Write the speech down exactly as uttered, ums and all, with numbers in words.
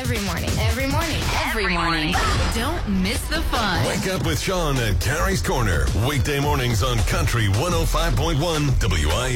Every morning. Every morning. Every morning. Don't miss the fun. Wake up with Sean at Carrie's Corner. Weekday mornings on Country one oh five point one W I